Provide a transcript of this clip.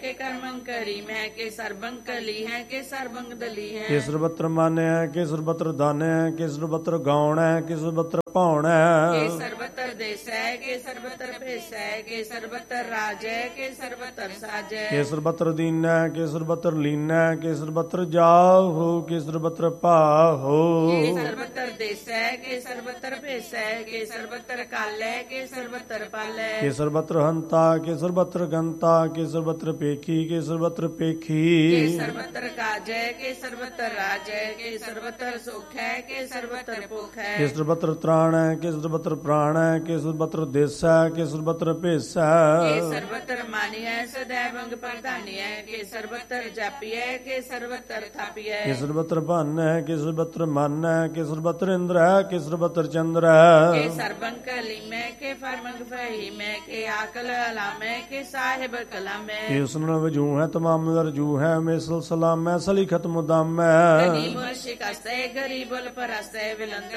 के कर्मं करी मैं के सर्वं कली है के सर्वं दली है। के सर्वत्र मान्य के सर्वत्र दान्य के सर्वत्र गौण के सर्वत्र पौण के सर्वत्र देश है के सर्वत्र भेष है के सर्वत्र राज है के सर्वत्र साज है। के सर्वत्र दीन के सर्वत्र लीन के सर्वत्र जाहो के सर्वत्र पाहो। के सर्वत्र देश है के सर्वत्र भेष है के सर्वत्र काल है के सर्वत्र पाल है। के सर्वत्र हंता के सर्वत्र गंता के सर्वत्र पेखी के सर्वत्र पेखी। के सर्वत्र काज है के सर्वत्र राज है के सर्वत्र सुख है के सर्वत्र भूख है। के सर्वत्र त्राण है के सर्वत्र प्राण है के सर्वत्र देश है के सर्वत्र पेश है। के सर्वत्र मानी है सदैव अंग प्रधानी है के सर्वत्र जापी है के सर्वत्र थापी है। के सर्वत्र बन है के सर्वत्र मन है के सर्वत्र इंद्र है के सर्वत्र चंद्र है। के सर्वं कली में के फर्मंग फही में के आकल अला में के साहिब कला में। के सुन वजू है तमाम वरजू है में सलाम है सलीखत मुदाम है। गरीब शिकस्त है गरीब परस्त है विलंद